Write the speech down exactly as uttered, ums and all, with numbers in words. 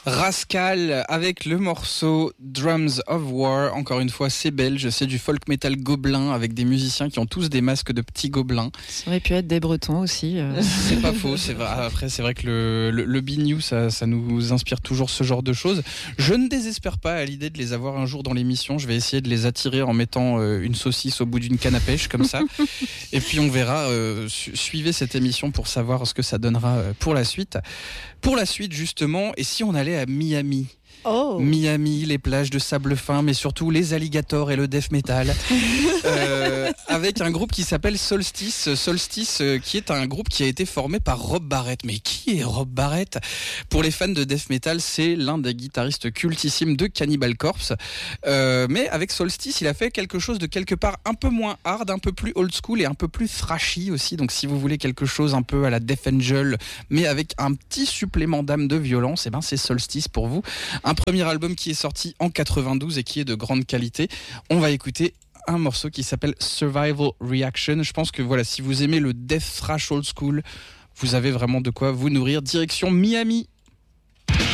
Rascal avec le morceau Drums of War. Encore une fois, c'est belge, c'est du folk metal gobelin avec des musiciens qui ont tous des masques de petits gobelins. Ça aurait pu être des Bretons aussi. Euh. C'est pas faux. C'est vrai. Après, c'est vrai que le, le, le B-New, ça, ça nous inspire toujours ce genre de choses. Je ne désespère pas à l'idée de les avoir un jour dans l'émission. Je vais essayer de les attirer en mettant euh, une saucisse au bout d'une canne à pêche comme ça. Et puis on verra. Euh, su- suivez cette émission pour savoir ce que ça donnera euh, pour la suite. Pour la suite, justement, et si on allait à Miami? Oh. Miami, les plages de sable fin, mais surtout les alligators et le death metal, euh, avec un groupe qui s'appelle Solstice. Solstice, euh, qui est un groupe qui a été formé par Rob Barrett. Mais qui est Rob Barrett? Pour les fans de death metal, c'est l'un des guitaristes cultissimes de Cannibal Corpse. Euh, mais avec Solstice, il a fait quelque chose de quelque part un peu moins hard, un peu plus old school et un peu plus thrashy aussi. Donc si vous voulez quelque chose un peu à la Death Angel, mais avec un petit supplément d'âme de violence, et ben c'est Solstice pour vous. Un premier album qui est sorti en quatre-vingt-douze et qui est de grande qualité. On va écouter un morceau qui s'appelle Survival Reaction. Je pense que voilà, si vous aimez le death thrash old school, vous avez vraiment de quoi vous nourrir. Direction Miami.